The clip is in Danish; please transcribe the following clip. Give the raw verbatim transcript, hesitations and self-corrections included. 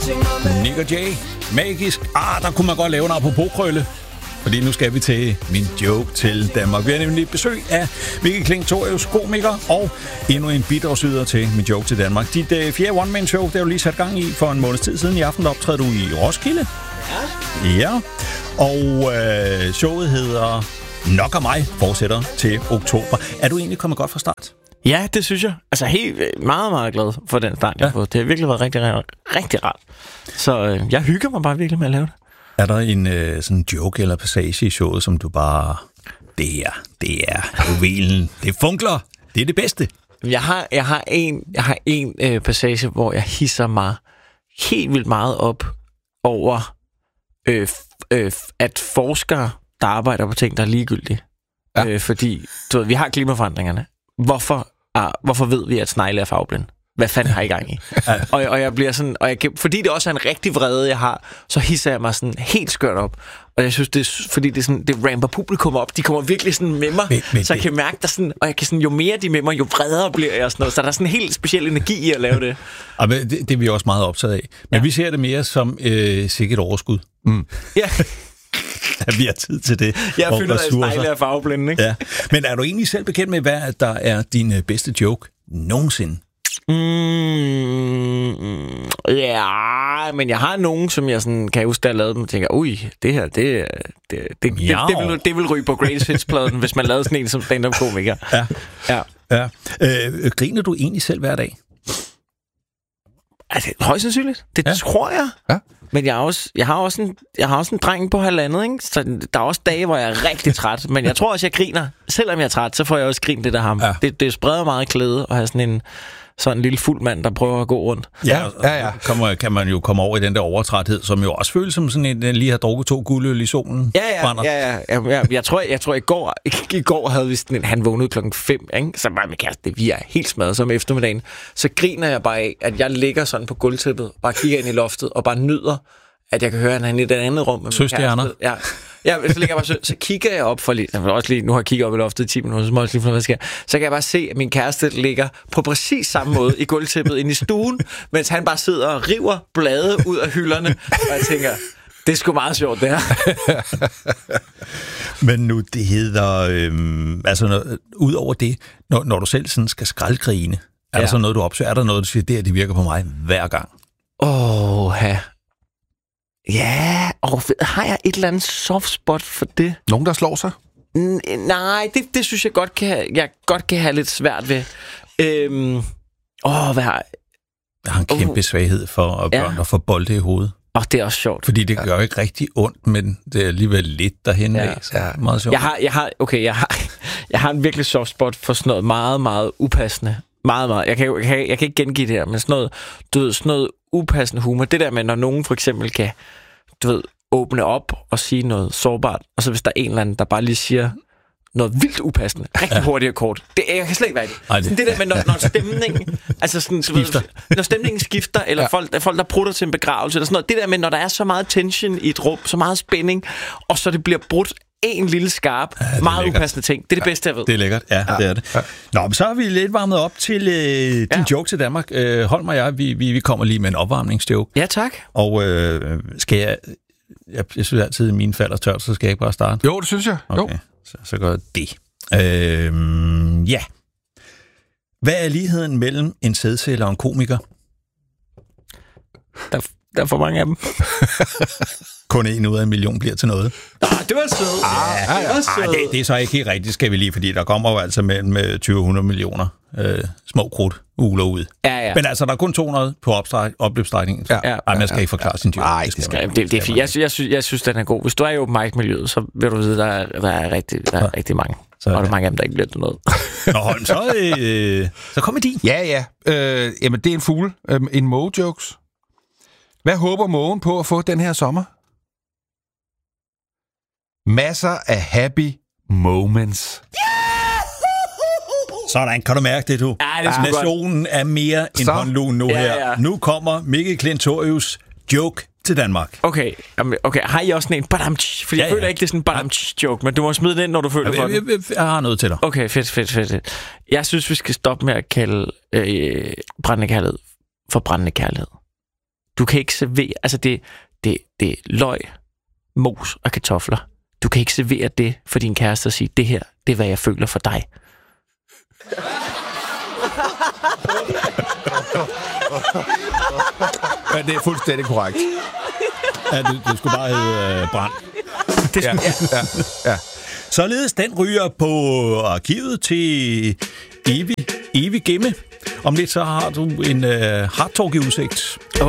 Nick og Jay, magisk. Ah, der kunne man godt lave en apropos-krølle. Fordi nu skal vi til min joke til Danmark. Vi har nemlig besøg af Mikkel Klintorius, komiker, og endnu en bidragsyder til min joke til Danmark. Dit uh, fjerde one-man-show, det er jo lige sat gang i for en måneds tid siden. I aften optræder du i Roskilde. Ja. Ja. Og uh, showet hedder Nok og mig fortsætter til oktober. Er du egentlig kommet godt fra start? Ja, det synes jeg. Altså helt meget, meget glad for den start, jeg har fået. Det har virkelig været rigtig, rigtig, rigtig rart. Så øh, jeg hygger mig bare virkelig med at lave det. Er der en øh, sådan joke eller passage i showet, som du bare... Det her, det er juvelen. Det funkler. Det er det bedste. Jeg har, jeg har en, jeg har en øh, passage, hvor jeg hisser mig helt vildt meget op over, øh, øh, at forskere, der arbejder på ting, der er ligegyldige. Ja. Øh, fordi, du ved, vi har klimaforandringerne. Hvorfor, ah, hvorfor ved vi, at snegle er farveblind? Hvad fanden har I gang i? Ja. Og, og jeg bliver sådan, og jeg, fordi det også er en rigtig vrede, jeg har, så hisser jeg mig sådan helt skørt op. Og jeg synes, det er, fordi det, er sådan, det ramper publikum op. De kommer virkelig sådan med mig, men, men så jeg det... kan mærke, der sådan, og jeg kan sådan, jo mere de med mig, jo vredere bliver jeg. Sådan noget. Så der er sådan en helt speciel energi i at lave det. Og det, det er vi også meget optaget af. Men ja. Vi ser det mere som øh, sikkert overskud. Mm. Ja. At vi har tid til det. Jeg finder, at snegle er farveblinde, ikke? Ja. Men er du egentlig selv bekendt med, hvad der er din bedste joke nogensinde? Mm, ja, men jeg har nogen, som jeg sådan, kan huske, der lavede dem og tænker, ui, det her, det, det, det, det, det, det, vil, det vil ryge på Greatest Hits-pladen, hvis man lavede sådan en som stand-up-komiker. Ja. Ja. Ja. Øh, griner du egentlig selv hver dag? Altså, højst sandsynligt. Det ja. tror jeg. Ja. Men jeg, er også, jeg, har også en, jeg har også en dreng på halvandet, ikke? Så der er også dage, hvor jeg er rigtig træt. Men jeg tror også, jeg griner. Selvom jeg er træt, så får jeg også grint lidt af ham. Ja. Det, det spreder meget klæde at have sådan en sådan en lille fuld mand, der prøver at gå rundt. Ja, ja, ja. Kommer, kan man jo komme over i den der overtræthed, som jo også føles som sådan en, der lige har drukket to guldøl i solen. Ja, ja, ja, ja, ja, ja. Jeg tror, jeg tror i går, i går havde vi sådan en, han vågnede klokken fem, ikke? Så var min kæreste, vi er helt smadret som eftermiddagen. Så griner jeg bare af, at jeg ligger sådan på gulvtæppet, bare kigger ind i loftet, og bare nyder, at jeg kan høre, at han er i et andet rum med min kæreste. Ja. Ja, så, ligger jeg bare, så, så kigger jeg op for lige, også lige, nu har jeg kigget op i loftet i ti minutter, så må jeg lige, hvad sker. Så kan jeg bare se, at min kæreste ligger på præcis samme måde i gulvtæppet inde i stuen, mens han bare sidder og river blade ud af hylderne, og jeg tænker, det er sgu meget sjovt, det her. Men nu, det hedder, øhm, altså, når, ud over det, når, når du selv sådan skal skraldgrine, er ja. der så noget, du opsøger? Er der noget, du siger, det her, det virker på mig hver gang? Åh, oh, ja. Ja, og har jeg et eller andet soft spot for det? Nogen, der slår sig? N- nej, det, det synes jeg godt kan have, jeg godt kan have lidt svært ved. Øhm, åh, hvad har jeg har en kæmpe uh, svaghed for at børn, ja. der får bolde i hovedet. Og det er også sjovt. Fordi det gør jo ikke rigtig ondt, men det er alligevel lidt derhen. Ja. Ja. Meget sjovt. Jeg har, jeg har, okay, jeg har, jeg har en virkelig soft spot for sådan noget meget, meget upassende. Meget, meget. Jeg kan, jeg kan, jeg kan ikke gengive det her, men sådan noget, du ved, sådan noget upassende humor. Det der med, når nogen for eksempel kan, du ved, åbne op og sige noget sårbart, og så hvis der er en eller anden, der bare lige siger noget vildt upassende, rigtig hurtigt og kort. Det, jeg kan slet ikke være det. Ej, det. Sådan det der med, når, når stemningen altså sådan, skifter. Når stemningen skifter, eller ja. folk, folk, der prutter til en begravelse, eller sådan noget. Det der med, når der er så meget tension i et rum, så meget spænding, og så det bliver brudt en lille skarp, ja, meget lækkert. Upassende ting. Det er det bedste, jeg ved. Det er lækkert, ja, ja. det er det. Ja. Nå, men så har vi lidt varmet op til øh, din ja. joke til Danmark. Øh, Holm og jeg, vi, vi, vi kommer lige med en opvarmningsjoke. Ja, tak. Og øh, skal jeg... Jeg, jeg synes altid, at mine falder tørt, så skal jeg ikke bare starte? Jo, det synes jeg. Okay, jo. Så, så gør jeg det. Øh, ja. Hvad er ligheden mellem en sædceller og en komiker? Der, der er for mange af dem. Kun en ud af en million bliver til noget. Ah, det var sødt. Ah, ja, ja, ja. Ah, det, det er så ikke helt rigtigt, skal vi lige, fordi der kommer jo altså mellem tyve hundrede millioner øh, små krudt uler ud. Ja, ja. Men altså, der er kun to hundrede på opløbsstrækningen. Ja, ja, Ej, man skal ja, ikke forklare ja, sin joke. Nej, det skal det, det, det er fint. Jeg, jeg, synes, jeg synes, den er god. Hvis du er i open mic-miljøet, så vil du vide, der er, der er, rigtig, der er ja. rigtig mange. Så, og der er mange af dem, der ikke bliver til noget. Nå, Holm, så, øh, så kom med din. Ja, ja. Øh, jamen, det er en fugle. Øh, en måge-jokes. Hvad håber mågen på at få den her sommer? Masser af happy moments. Sådan, kan du mærke det, du? Ja, det er nationen er mere end håndluen nu ja, her. Ja. Nu kommer Mikkel Klintorius joke til Danmark. Okay, okay. Har I også sådan en badamtsch? Fordi ja, jeg føler ja. ikke, det er sådan en badamtsch-joke, men du må smide den ind, når du føler ja, for jeg, jeg, jeg har noget til dig. Okay, fedt, fedt, fedt. Jeg synes, vi skal stoppe med at kalde øh, brændende kærlighed for brændende kærlighed. Du kan ikke servere... Altså, det, det, det er løg, mos og kartofler. Du kan ikke servere det for din kæreste og sige, det her, det er, hvad jeg føler for dig. Ja, det er fuldstændig korrekt. Ja, det, det skulle bare hedde øh, brand. Det Ja, ja, ja. Således den ryger på arkivet til evig, evig gemme. Om lidt så har du en øh, hardtalk i udsigt.